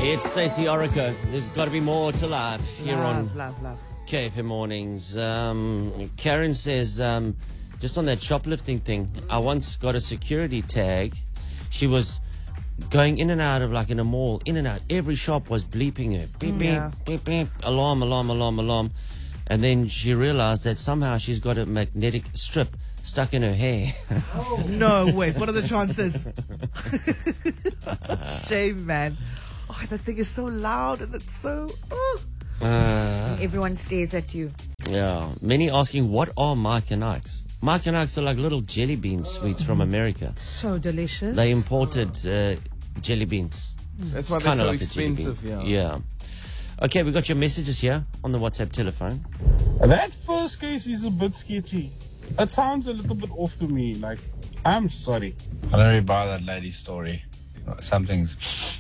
It's Stacey Orico. There's got to be more to life here on Love. KFM Mornings. Karen says, just on that shoplifting thing, I once got a security tag. She was going in and out of, like in a mall, in and out. Every shop was bleeping her. Beep, beep, beep, beep. Alarm. And then she realized that somehow she's got a magnetic strip stuck in her hair. No way. What are the chances? Shame, man. Oh, that thing is so loud and it's so... Everyone stares at you. Yeah. Many asking, what are Mike and Ike's? Mike and Ike's are like little jelly bean sweets from America. So delicious. They imported jelly beans. That's why It's they're kinda so like a jelly bean. expensive, yeah. Yeah. Okay, we got your messages here on the WhatsApp telephone. That first case is a bit sketchy. It sounds a little bit off to me. Like, I'm sorry. I don't really buy that lady's story. Something's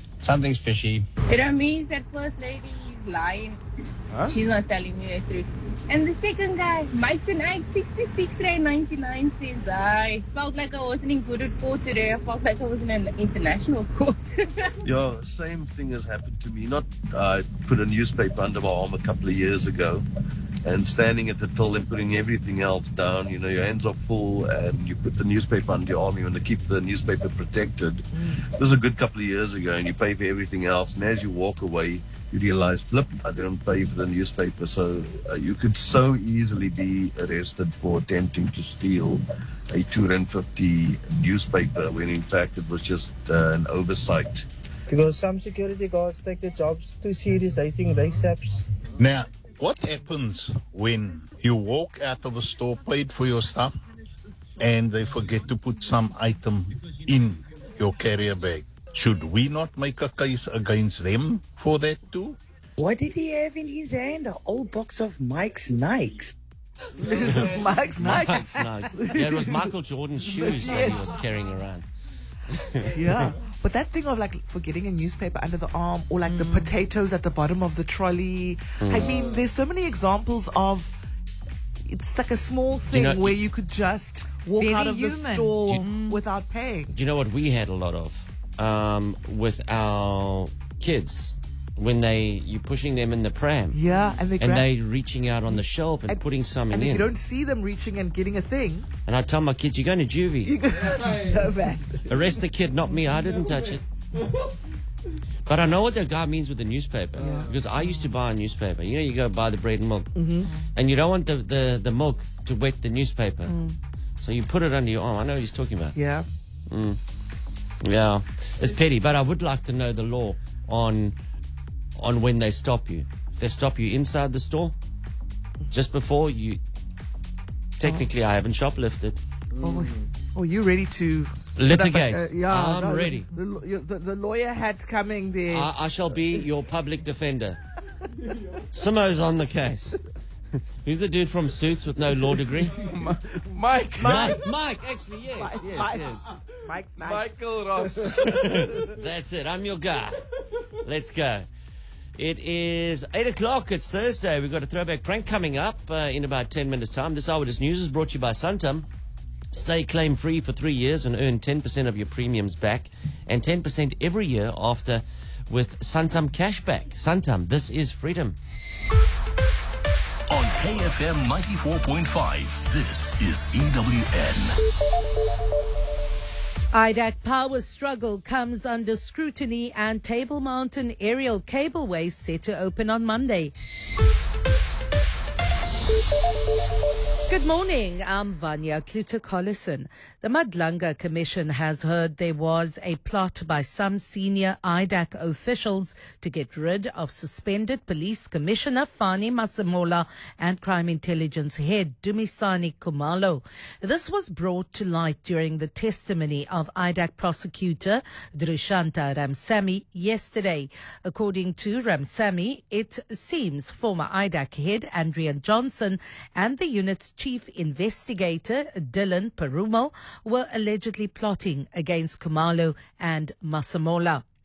fishy. It means that first lady is lying. Huh? She's not telling me the truth. And the second guy, Mike and Ike, 66 Rand 99 cents. I felt like I wasn't in good at court today. I felt like I was in an international court. Yeah, same thing has happened to me. I put a newspaper under my arm a couple of years ago, and standing at the till and putting everything else down, you know, your hands are full and you put the newspaper under your arm, you want to keep the newspaper protected. This was a good couple of years ago, and you pay for everything else, and as you walk away, you realize, flip, I didn't pay for the newspaper. So you could so easily be arrested for attempting to steal a 250 newspaper when in fact it was just an oversight. Because some security guards take their jobs too serious. They think they saps. Now, what happens when you walk out of a store, paid for your stuff, and they forget to put some item in your carrier bag? Should we not make a case against them for that too? What did he have in his hand? An old box of Mike's Nikes. Mike's Nike. Mike's Nike. Yeah, it was Michael Jordan's shoes that he was carrying around. Yeah. But that thing of like forgetting a newspaper under the arm or like the potatoes at the bottom of the trolley. I mean, there's so many examples of it's like a small thing where you could just walk Very out of the human. store without paying. Do you know what we had a lot of with our kids when you're pushing them in the pram? Yeah, and they reaching out on the shelf and putting something and if in. you don't see them reaching and getting a thing, And I tell my kids, you're going to juvie. no man. Arrest the kid, not me. I didn't touch it. But I know what the guy means with the newspaper. Because I used to buy a newspaper. You know, you go buy the bread and milk. And you don't want the milk to wet the newspaper. So you put it under your arm. I know what he's talking about. Yeah. Yeah. It's petty. But I would like to know the law on when they stop you. If they stop you inside the store, just before you... Technically, I haven't shoplifted. Oh, you ready to... Litigate. I'm ready. The lawyer hat coming there. I shall be your public defender. Simo's on the case. Who's the dude from Suits with no law degree? Mike. Mike, actually, yes. Mike. Yes. Mike's nice. Michael Ross. That's it. I'm your guy. Let's go. It is 8 o'clock. It's Thursday. We've got a throwback prank coming up in about 10 minutes' time. This Eyewitness News is brought to you by Santam. Stay claim-free for 3 years and earn 10% of your premiums back and 10% every year after with Santam Cashback. Santam, this is freedom. On KFM 94.5, this is EWN. IDAC power struggle comes under scrutiny and Table Mountain aerial cableway set to open on Monday. Good morning, I'm Vanya Kluter-Collison. The Madlanga Commission has heard there was a plot by some senior IDAC officials to get rid of suspended Police Commissioner Fani Masemola and Crime Intelligence Head Dumisani Kumalo. This was brought to light during the testimony of IDAC prosecutor Drushanta Ramsamy yesterday. According to Ramsamy, it seems former IDAC head Andrian Johnson and the unit's chief investigator Dylan Perumal were allegedly plotting against Kumalo and Masemola.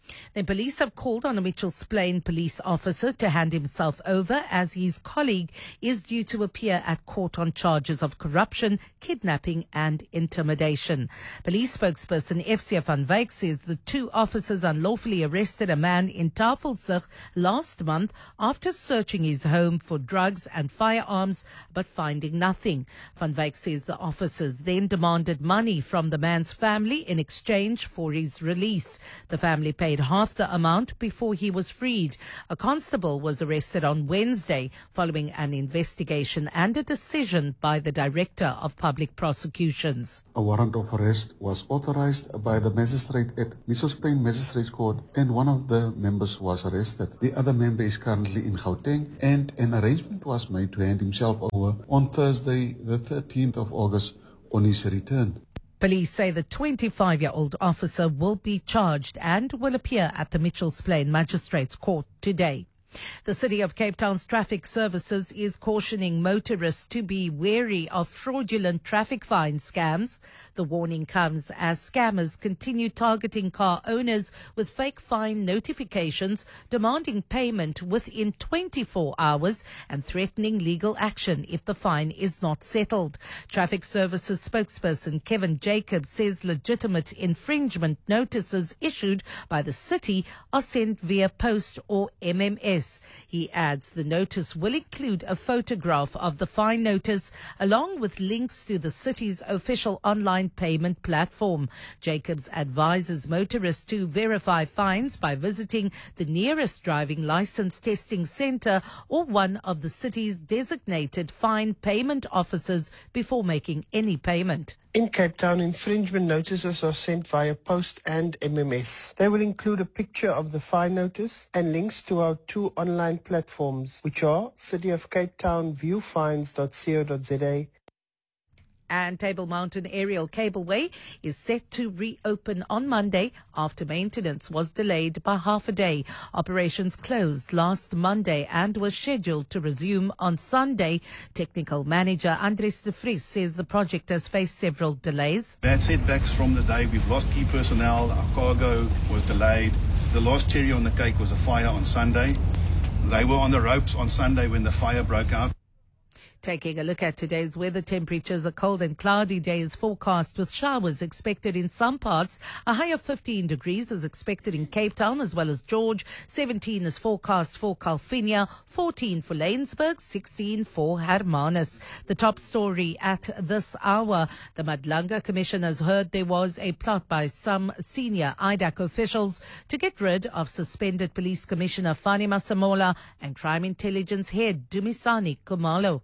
Then police have called on a Mitchells Plain police officer to hand himself over as his colleague is due to appear at court on charges of corruption, kidnapping and intimidation. Police spokesperson FCF van Wyk says the two officers unlawfully arrested a man in Tafelsig last month after searching his home for drugs and firearms but finding nothing. Van Wyk says the officers then demanded money from the man's family in exchange for his release. The family paid half the amount before he was freed. A constable was arrested on Wednesday following an investigation and a decision by the Director of Public Prosecutions. A warrant of arrest was authorized by the magistrate at Mitchells Plain Magistrates Court and one of the members was arrested. The other member is currently in Gauteng and an arrangement was made to hand himself over on Thursday the 13th of August on his return. Police say the 25-year-old officer will be charged and will appear at the Mitchells Plain Magistrates Court today. The City of Cape Town's traffic services is cautioning motorists to be wary of fraudulent traffic fine scams. The warning comes as scammers continue targeting car owners with fake fine notifications, demanding payment within 24 hours and threatening legal action if the fine is not settled. Traffic services spokesperson Kevin Jacobs says legitimate infringement notices issued by the city are sent via post or MMS. He adds the notice will include a photograph of the fine notice along with links to the city's official online payment platform. Jacobs advises motorists to verify fines by visiting the nearest driving license testing centre or one of the city's designated fine payment officers before making any payment. In Cape Town, infringement notices are sent via post and MMS. They will include a picture of the fine notice and links to our two online platforms, which are City of Cape Town viewfines.co.za. And Table Mountain Aerial Cableway is set to reopen on Monday after maintenance was delayed by half a day. Operations closed last Monday and was scheduled to resume on Sunday. Technical manager Andres de Vries says the project has faced several delays. Bad setbacks from the day. We've lost key personnel. Our cargo was delayed. The last cherry on the cake was a fire on Sunday. They were on the ropes on Sunday when the fire broke out. Taking a look at today's weather temperatures, a cold and cloudy day is forecast with showers expected in some parts. A high of 15 degrees is expected in Cape Town as well as George. 17 is forecast for Calvinia, 14 for Laingsburg, 16 for Hermanus. The top story at this hour, the Madlanga Commission has heard there was a plot by some senior IDAC officials to get rid of suspended Police Commissioner Fani Masemola and Crime Intelligence Head Dumisani Kumalo.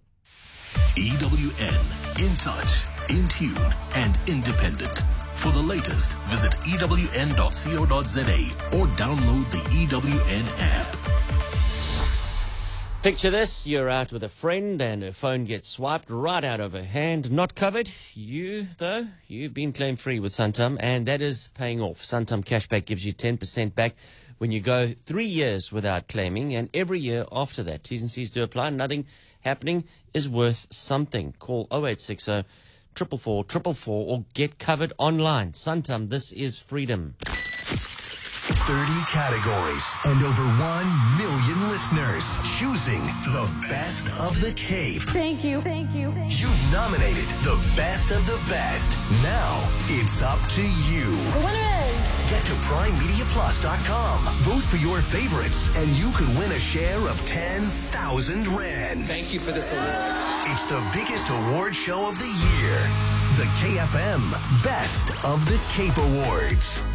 EWN, in touch, in tune, and independent. For the latest, visit ewn.co.za or download the EWN app. Picture this, you're out with a friend and her phone gets swiped right out of her hand. Not covered. You, though, you've been claim free with Santam, and that is paying off. Santam Cashback gives you 10% back when you go 3 years without claiming, and every year after that. T's and C's do apply. Nothing happening is worth something. Call 0860 444 444 or get covered online. Santam, this is freedom. 30 categories and over 1 million listeners choosing the best of the Cape. Thank you. Thank you. You've nominated the best of the best. Now it's up to you. The winner is... Get to PrimeMediaPlus.com. Vote for your favorites, and you could win a share of 10,000 Rand. Thank you for this award. It's the biggest award show of the year. The KFM Best of the Cape Awards.